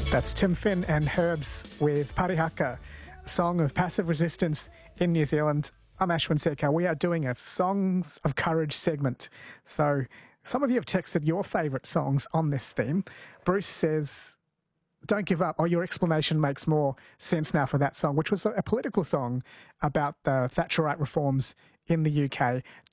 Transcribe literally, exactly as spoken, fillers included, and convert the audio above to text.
That's Tim Finn and Herbs with Parihaka, a song of passive resistance in New Zealand. I'm Ashwin Sekar. We are doing a Songs of Courage segment. So some of you have texted your favourite songs on this theme. Bruce says, "Don't give up," or "Your explanation makes more sense now for that song," which was a political song about the Thatcherite reforms in the U K.